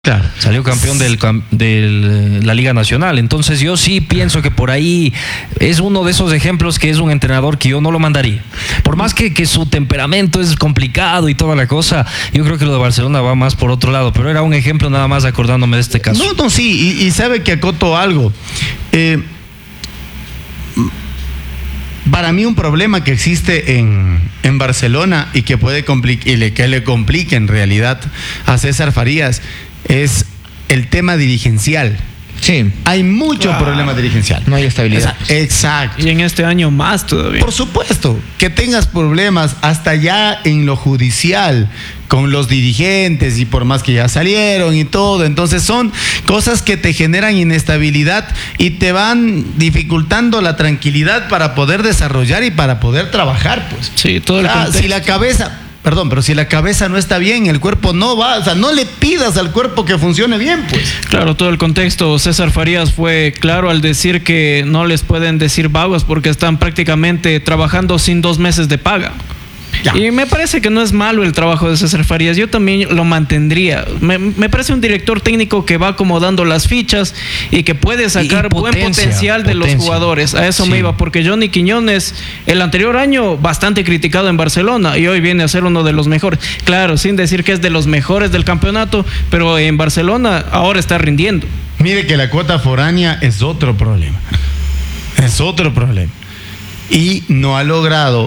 Claro. Salió campeón de la Liga Nacional. Entonces yo sí pienso que por ahí es uno de esos ejemplos que es un entrenador que yo no lo mandaría. Por más que su temperamento es complicado y toda la cosa, yo creo que lo de Barcelona va más por otro lado. Pero era un ejemplo nada más acordándome de este caso. No, sí. Y sabe que acoto algo. Para mí un problema que existe en Barcelona y que puede que le complique en realidad a César Farías es el tema dirigencial. Sí. Hay mucho problema dirigencial. No hay estabilidad. Exacto. Y en este año más todavía. Por supuesto, que tengas problemas hasta ya en lo judicial con los dirigentes y por más que ya salieron y todo. Entonces son cosas que te generan inestabilidad y te van dificultando la tranquilidad para poder desarrollar y para poder trabajar, pues. Sí, todo el contexto. Si la cabeza... Perdón, pero si la cabeza no está bien, el cuerpo no va, o sea, no le pidas al cuerpo que funcione bien, pues. Claro, todo el contexto. César Farías fue claro al decir que no les pueden decir vagos porque están prácticamente trabajando sin 2 meses de paga. Ya. Y me parece que no es malo el trabajo de César Farías. Yo también lo mantendría. Me parece un director técnico que va acomodando las fichas y que puede sacar buen potencial de los jugadores. A eso me iba, porque Johnny Quiñones el anterior año bastante criticado en Barcelona y hoy viene a ser uno de los mejores. Claro, sin decir que es de los mejores del campeonato, pero en Barcelona ahora está rindiendo. Mire que la cuota foránea es otro problema. Es otro problema. Y no ha logrado...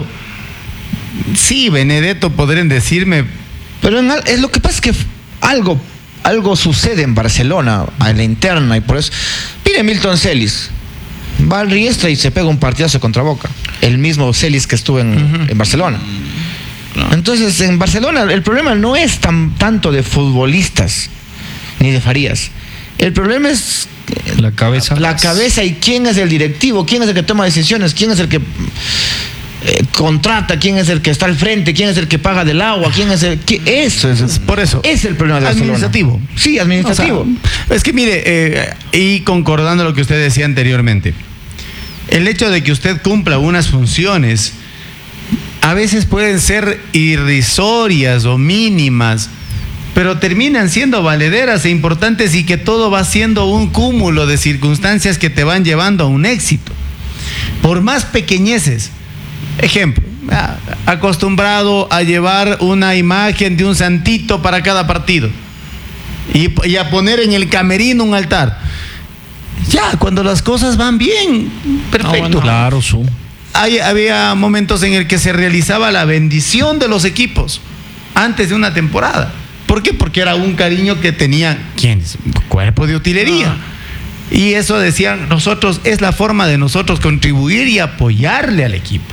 Sí, Benedetto, podrían decirme. Pero es lo que pasa es que algo sucede en Barcelona, a la interna, y por eso. Mire, Milton Celis va al Riestra y se pega un partidazo contra Boca. El mismo Celis que estuvo en Barcelona. No. Entonces, en Barcelona el problema no es tanto de futbolistas ni de Farías. El problema es la cabeza. La cabeza y quién es el directivo, quién es el que toma decisiones, quién es el que contrata, quién es el que está al frente, quién es el que paga del agua, quién es el que eso es por eso es el problema de administrativo. Sí, administrativo. O sea, es que mire, y concordando lo que usted decía anteriormente, el hecho de que usted cumpla unas funciones a veces pueden ser irrisorias o mínimas, pero terminan siendo valederas e importantes, y que todo va siendo un cúmulo de circunstancias que te van llevando a un éxito, por más pequeñeces. Ejemplo, acostumbrado a llevar una imagen de un santito para cada partido y a poner en el camerino un altar. Ya, cuando las cosas van bien, perfecto. Bueno, claro, había momentos en el que se realizaba la bendición de los equipos antes de una temporada. ¿Por qué? Porque era un cariño que tenían ¿quiénes? Cuerpo de utilería. Y eso decían nosotros, es la forma de nosotros contribuir y apoyarle al equipo.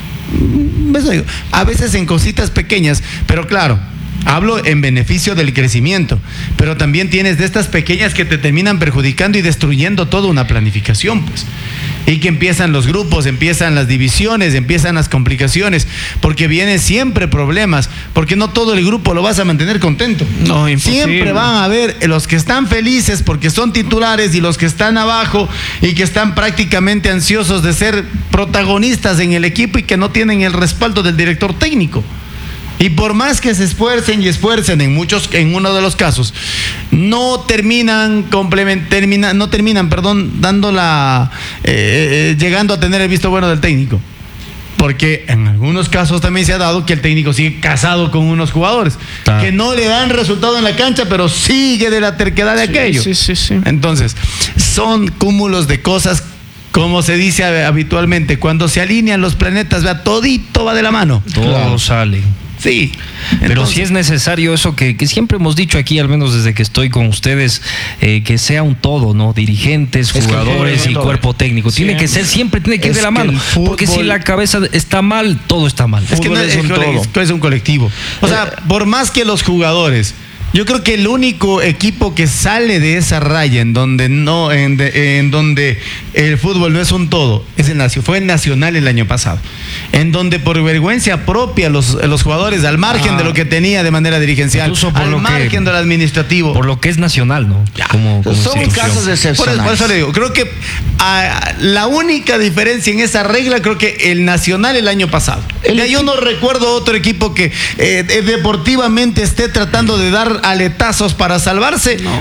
A veces en cositas pequeñas, pero claro, hablo en beneficio del crecimiento, pero también tienes de estas pequeñas que te terminan perjudicando y destruyendo toda una planificación, pues. Y que empiezan los grupos, empiezan las divisiones, empiezan las complicaciones, porque vienen siempre problemas, porque no todo el grupo lo vas a mantener contento. No, imposible. Siempre van a haber los que están felices porque son titulares y los que están abajo y que están prácticamente ansiosos de ser protagonistas en el equipo y que no tienen el respaldo del director técnico. Y por más que se esfuercen en uno de los casos, no terminan llegando a tener el visto bueno del técnico. Porque en algunos casos también se ha dado que el técnico sigue casado con unos jugadores que no le dan resultado en la cancha, pero sigue de la terquedad de aquello. Sí. Entonces, son cúmulos de cosas. Como se dice habitualmente, cuando se alinean los planetas, todito va de la mano. Todo sale. Sí. Pero sí es necesario eso que siempre hemos dicho aquí, al menos desde que estoy con ustedes, que sea un todo, ¿no? Dirigentes, jugadores y cuerpo técnico. Tiene que ser, siempre tiene que ir de la mano. Porque si la cabeza está mal, todo está mal. Es que no es un colectivo. O sea, por más que los jugadores... Yo creo que el único equipo que sale de esa raya en donde el fútbol no es un todo fue el Nacional el año pasado, en donde por vergüenza propia los jugadores, al margen de lo que tenía de manera dirigencial, al margen del administrativo, por lo que es Nacional, ¿no? Como son casos excepcionales. Por eso le digo, creo que la única diferencia en esa regla, creo que el Nacional el año pasado. Yo no recuerdo otro equipo que deportivamente esté tratando de dar aletazos para salvarse,